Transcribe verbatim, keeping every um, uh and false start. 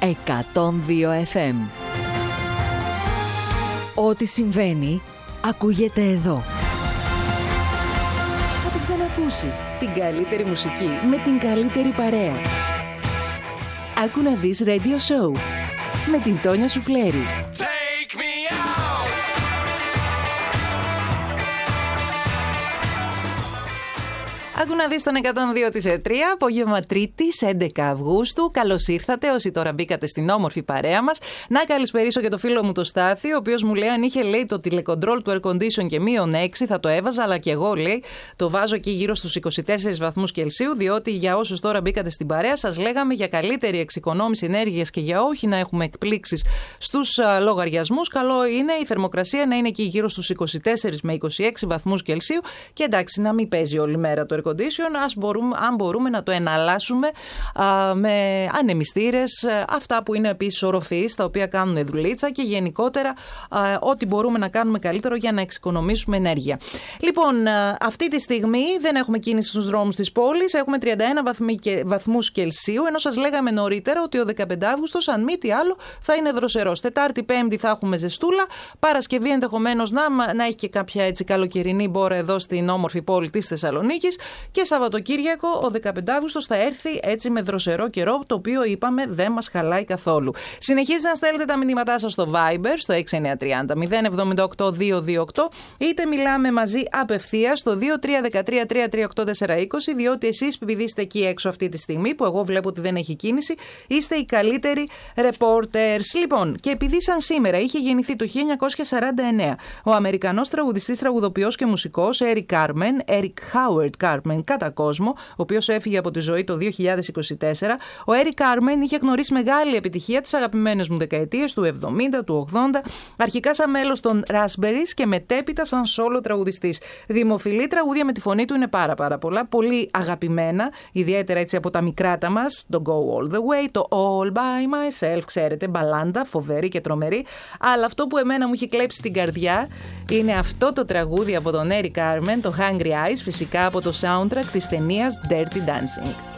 εκατόν δύο εφ εμ. Ό,τι συμβαίνει, ακούγεται εδώ. Θα την ξανακούσεις. Την καλύτερη μουσική με την καλύτερη παρέα. Άκου να δεις Radio Show με την Τόνια Σουφλέρη. Άκου να δεις στον εκατόν δύο της ΕΡΤΡΙΑ, απόγευμα Τρίτης, έντεκα Αυγούστου. Καλώς ήρθατε όσοι τώρα μπήκατε στην όμορφη παρέα μας. Να καλησπερίσω και το φίλο μου το Στάθη, ο οποίος μου λέει αν είχε λέει το τηλεκοντρόλ του air condition και μείον έξι θα το έβαζα, αλλά και εγώ λέει το βάζω εκεί γύρω στους είκοσι τέσσερις βαθμούς Κελσίου, διότι για όσους τώρα μπήκατε στην παρέα σας λέγαμε για καλύτερη εξοικονόμηση ενέργειας και για όχι να έχουμε εκπλήξεις στους α, λογαριασμούς. Καλό είναι η θερμοκρασία να είναι εκεί γύρω στους είκοσι τέσσερις με είκοσι έξι βαθμούς Κελσίου και εντάξει να μην παίζει όλη μέρα το air condition. Ας μπορούμε, αν μπορούμε να το εναλλάσσουμε α, με ανεμιστήρες, αυτά που είναι επίσης οροφείς, τα οποία κάνουν δουλίτσα και γενικότερα α, ό,τι μπορούμε να κάνουμε καλύτερο για να εξοικονομήσουμε ενέργεια. Λοιπόν, α, αυτή τη στιγμή δεν έχουμε κίνηση στους δρόμους της πόλης, έχουμε τριάντα ένα βαθμούς Κελσίου, ενώ σας λέγαμε νωρίτερα ότι ο δεκαπέντε Αυγούστος, αν μη τι άλλο, θα είναι δροσερός. Τετάρτη, Πέμπτη θα έχουμε ζεστούλα, Παρασκευή ενδεχομένως να, να έχει και κάποια έτσι καλοκαιρινή μπόρα εδώ στην όμορφη πόλη της Θεσσαλονίκης. Και Σαββατοκύριακο, ο δεκαπέντε Αυγούστος θα έρθει έτσι με δροσερό καιρό, το οποίο είπαμε δεν μας χαλάει καθόλου. Συνεχίζετε να στέλνετε τα μηνύματά σας στο Viber, στο έξι εννιά τρία μηδέν μηδέν εβδομήντα οκτώ διακόσια είκοσι οκτώ, είτε μιλάμε μαζί απευθείας στο δύο τρία ένα τρία τρία τρία οκτώ τέσσερα είκοσι, διότι εσείς επειδή είστε εκεί έξω αυτή τη στιγμή, που εγώ βλέπω ότι δεν έχει κίνηση, είστε οι καλύτεροι reporters. Λοιπόν, και επειδή σαν σήμερα είχε γεννηθεί το χίλια εννιακόσια σαράντα εννέα ο Αμερικανός τραγουδιστής, τραγουδοποιός και μουσικός Eric Carmen, Eric Howard Carmen, κατά κόσμο, ο οποίος έφυγε από τη ζωή το δύο χιλιάδες είκοσι τέσσερα, ο Eric Carmen είχε γνωρίσει μεγάλη επιτυχία τις αγαπημένες μου δεκαετίες του εβδομήντα, του ογδόντα, αρχικά σαν μέλος των Raspberries και μετέπειτα σαν solo τραγουδιστής. Δημοφιλή τραγούδια με τη φωνή του είναι πάρα πάρα πολλά, πολύ αγαπημένα, ιδιαίτερα έτσι από τα μικράτα μας, το Go All The Way, το All By Myself, ξέρετε, μπαλάντα, φοβερή και τρομερή, αλλά αυτό που εμένα μου έχει κλέψει την καρδιά είναι αυτό το τραγούδι από τον Eric Carmen, το Hungry Eyes, φυσικά από το soundtrack της ταινίας Dirty Dancing.